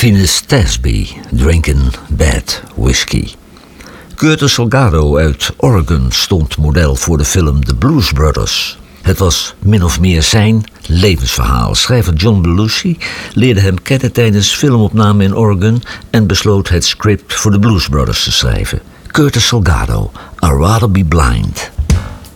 Phineas Tasby, Drinking Bad Whiskey. Curtis Salgado uit Oregon stond model voor de film The Blues Brothers. Het was min of meer zijn levensverhaal. Schrijver John Belushi leerde hem kennen tijdens filmopname in Oregon en besloot het script voor The Blues Brothers te schrijven. Curtis Salgado, I'd Rather Be Blind.